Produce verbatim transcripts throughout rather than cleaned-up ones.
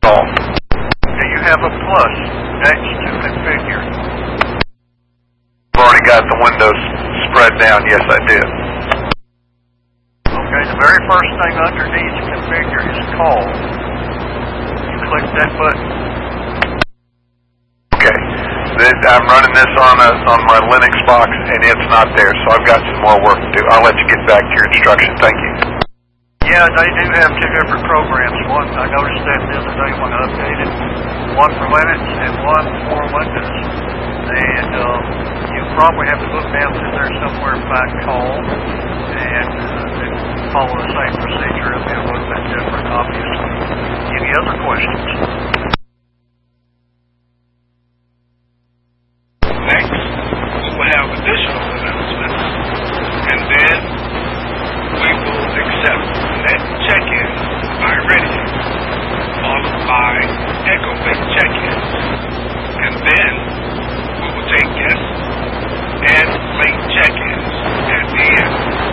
call. Do you have a plus next to configure? I've already got the windows spread down. Yes, I did. Okay, the very first thing underneath configure is call. You click that button. Okay, this, I'm running this on a, on my Linux box, and it's not there, so I've got some more work to do. I'll let you get back to your instruction. Thank you. Yeah, they do have two different programs. One, I noticed that the other day when I updated. One for Linux and one for Windows. And um, you probably have to look down through there somewhere and find call. And uh, follow the same procedure. It'll be a little bit different, obviously. Any other questions? Next, we will have additional announcements, and then we will accept net check-ins by radio, followed by echo-based check-ins, and then we will take guests and late check-ins at the end.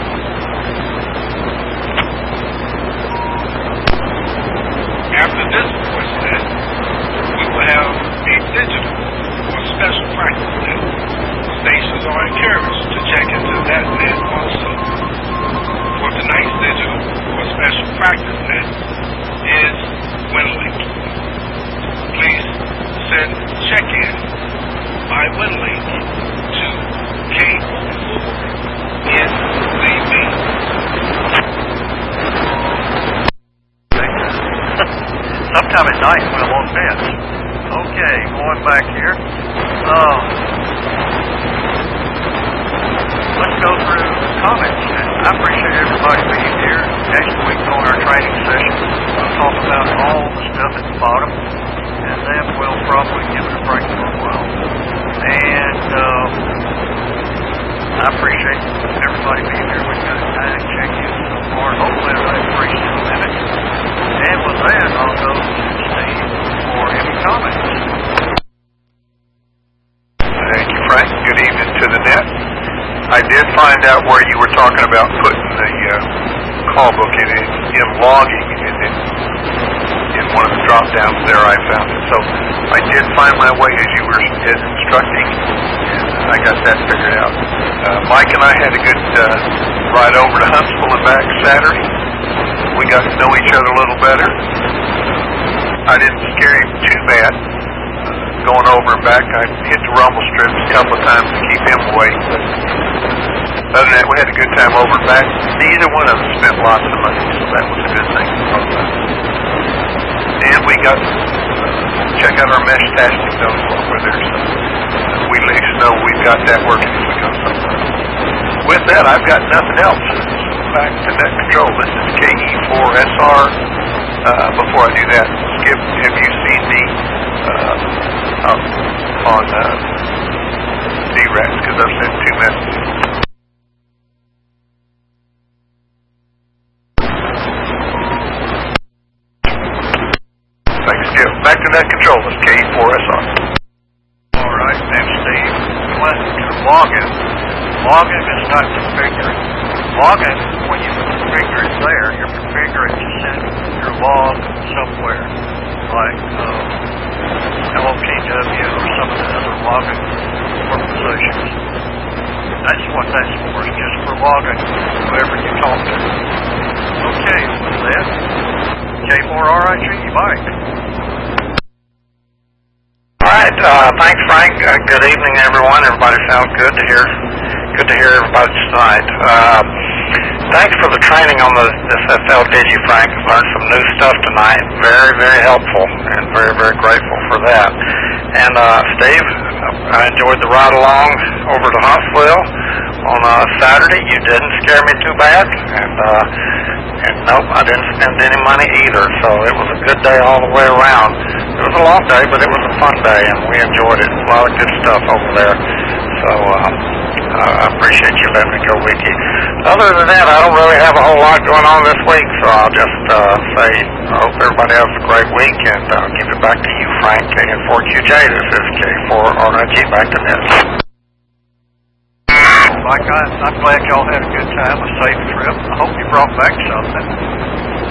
After this voice net, we will have a digital or special practice net. Stations are encouraged to check into that net also. For tonight's digital or special practice net is WinLink. Please send check-in by WinLink to K zero four N Z B. Sometime at night when I'm on fence. Okay, going back here. Uh, let's go through comments. And I appreciate everybody being here. Next week on our training session, we'll talk about all the stuff at the bottom, and then we'll probably give it a break for a while. And uh, I appreciate everybody being here. We've got nine check-ins so far. Hopefully everybody appreciates a minute. And with that, I'll go to Steve for any comments. Thank you, Frank. Good evening to the net. I did find out where you were talking about putting the uh, call book in, in, in logging, and in, in one of the drop downs there I found it. So I did find my way as you were instructing, and I got that figured out. Uh, Mike and I had a good uh, ride over to Huntsville and back Saturday. We got to know each other a little better. I didn't scare him too bad. Uh, going over and back, I hit the rumble strips a couple of times to keep him awake. But other than that, we had a good time over and back. Neither one of us spent lots of money, so that was a good thing. And we got to uh, check out our mesh tasking notes while we're there. So uh, we at least know we've got that working as we go somewhere. With that, I've got nothing else. Back to net control. This is K E four S R. Uh, before I do that, Skip, have you seen the uh, up on uh, D RAS? Because I've sent two messages. Thanks, Skip. Back to net control. This is K E four S R. All right, thanks, Steve. We went to login. Login is not configuring. Login, when you configure it there, you're configuring to send your log somewhere, like uh, L O T W or some of the other login organizations. That's what that's for, it's just for logging whoever you talk to. Okay, with that, K four R I G, Mike. All right, uh, thanks, Frank. Uh, good evening, everyone. Everybody sounds good to hear. Good to hear everybody tonight. Uh, thanks for the training on the this S L Digi, Frank. Learned some new stuff tonight. Very, very helpful, and very, very grateful for that. And uh, Steve, I enjoyed the ride along over to Huntsville on uh, Saturday. You didn't scare me too bad, and uh, and nope, I didn't spend any money either. So it was a good day all the way around. It was a long day, but it was a fun day, and we enjoyed it. A lot of good stuff over there. So. Uh, I appreciate you letting me go with you. Other than that, I don't really have a whole lot going on this week, so I'll just uh, say I hope everybody has a great week, and I'll give it back to you, Frank, K N four Q J. This is K four R I G, back to this. Mike, I, I'm glad y'all had a good time, a safe trip. I hope you brought back something.